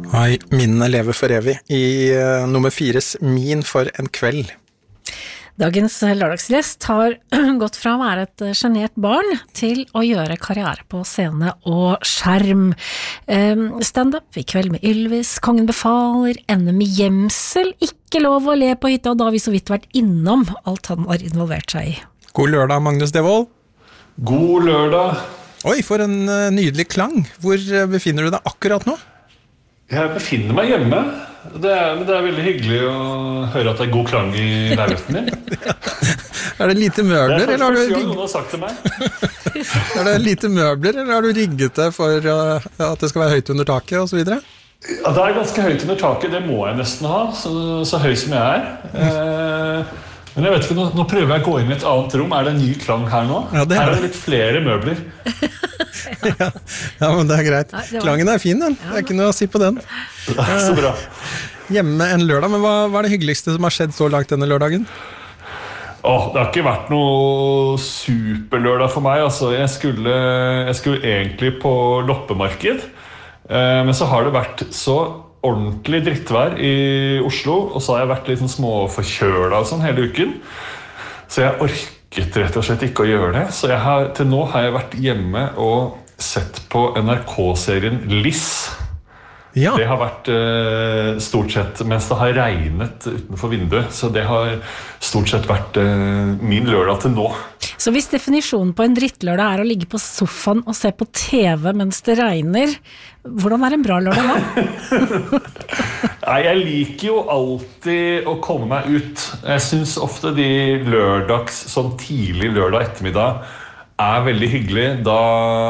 Nei, minnene lever for evig I nummer 4s Min for en kveld. Dagens lørdagsgjest har gått fra å være et genert barn til å gjøre karriere på scene og skjerm. Stand-up I kveld med Ylvis, Kongen befaler, NM I gjemsel, ikke lov å le på hytta, og da har vi så vidt vært innom alt han har involvert seg I. God lørdag, Magnus Devold. God lørdag. Oi, for en nydelig klang. Hvor befinner du deg akkurat nå? Jeg befinner meg hjemme. Det er veldig hyggelig å høre at det god klang I leiligheten din. Er det lite møbler, eller har du noen har sagt til meg? Er det lite møbler, eller har du rigget det for at det skal være høyt under taket og så videre? Ja, det er ganske høyt under taket, det må jeg nesten ha, så høy som jeg men jeg vet ikke, nå prøver jeg å gå inn I et annet rom. Er det en ny klang her nå? Ja, her er det litt flere møbler. Ja, men det er greit. Klangen er fin, den. Det er ikke noe å si på den. Det er så bra. Hjemme en lørdag, men hva er det hyggeligste som har skjedd så langt denne lørdagen? Det har ikke vært noe superlørdag for meg. Altså, jeg skulle egentlig på loppemarked, men så har det vært så ordentlig drittvær I Oslo, og så har jeg vært litt sånn småforkjøla og sånn hele uken. Så jeg orket rett og slett ikke å gjøre det. Så til nå har jeg vært hjemme og sett på NRK-serien Liss. Ja. Det har vært stort sett, mens det har regnet utenfor vinduet, så det har stort sett vært min lørdag til nå. Så hvis definisjonen på en drittlørdag å ligge på sofaen og se på TV mens det regner, hvordan en bra lørdag da? Nei, jeg liker jo alltid å komme meg ut. Jeg synes ofte de lørdags, sånn tidlig lørdag ettermiddag, veldig hyggelig. Da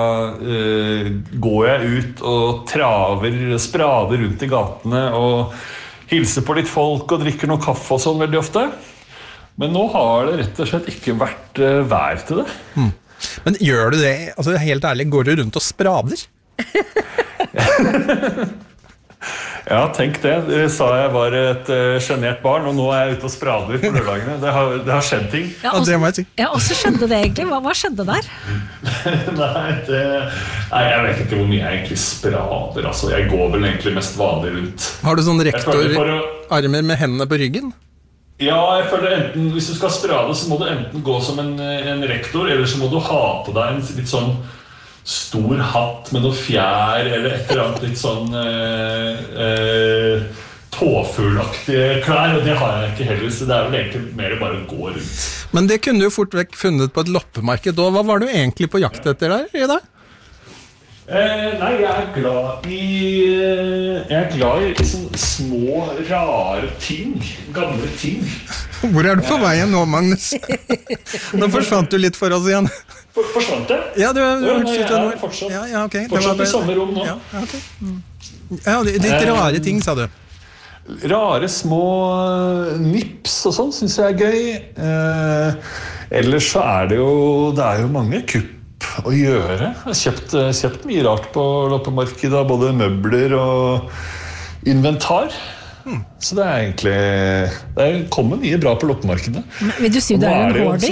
går jeg ut og sprader rundt I gatene og hilser på litt folk og drikker noe kaffe og sånn veldig ofte. Men nå har det rett og slett ikke vært vær til det. Men gjør du det, altså helt ærlig, går du rundt og sprader? Ja, tenk det. Det sa jeg var et genert barn, og nå jeg ute og sprader på lørdagene. Det har skjedd ting. Ja, det må jeg si. Ja, og så skjedde det egentlig. Hva skjedde der? Nei, jeg vet ikke hvor mye jeg egentlig sprader. Altså, jeg går vel egentlig mest vanlig rundt. Har du sånn rektorarmer med hendene på ryggen? Ja, jeg føler enten, hvis du skal sprade, så må du enten gå som en rektor, eller så må du ha på deg en litt sånn stor hatt med noe fjær eller et eller annet litt sånn tåfuglaktige klær, og det har jeg ikke heller, så det vel egentlig mer bare å gå rundt. Men det kunne du fort vekk funnet på et loppemarked, og hva var du egentlig på jakt etter der I dag? Nei, jeg glad I sånne små, rare ting, gamle ting. Hvor du på veien nå, Magnus? Nå forsvant du litt for oss igjen. Forsvant det? Ja, jeg fortsatt. Ja, ok. Fortsatt I samme rom nå. Ja, okay. Ja, litt rare ting, sa du. Rare små nips og sånn, synes jeg gøy. Ellers så det jo mange kupp å gjøre. Jeg har kjøpt mye rart på loppemarkedet, både møbler og inventar. Så det egentlig det kommer mye bra på loppemarkedet. Vil du si du en hoarder?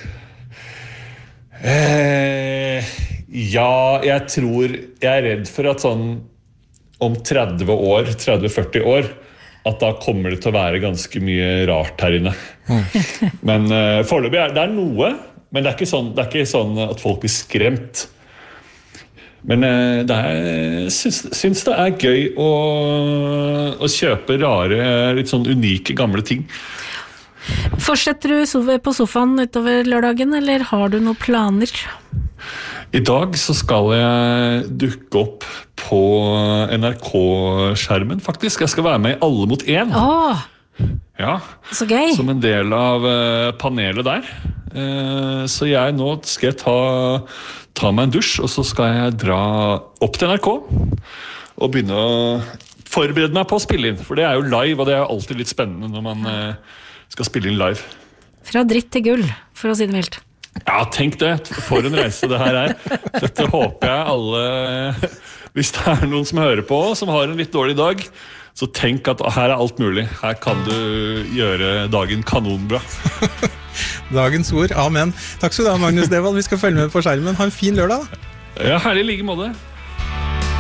Ja, jeg tror jeg redd for at sånn om 30-40 år at da kommer det til å være ganske mye rart her inne. Men foreløpig det noe, men det ikke sånn at folk blir skremt. Men synes det gøy å kjøpe rare, litt sånn unike gamle ting. Fortsetter du på sofaen utover lørdagen, eller har du noen planer? I dag så skal jeg dukke opp på NRK-skjermen, faktisk. Jeg skal være med I Alle mot 1. Ja, så gøy. Som en del av panelet der. Så nå skal jeg ta meg en dusj, og så skal jeg dra opp til NRK og begynne å forberede meg på å spille inn. For det jo live, og det jo alltid litt spennende når man skal spille inn live. Fra dritt til gull, for å si det mildt. Ja, tenk det. For en reise det her Dette håper jeg alle, hvis det noen som hører på, som har en litt dårlig dag, så tenk at her alt mulig. Her kan du gjøre dagen kanonbra. Dagens ord, amen. Takk skal du ha, Magnus Devold. Vi skal følge med på skjermen. Ha en fin lørdag. Ja, herlig like måte.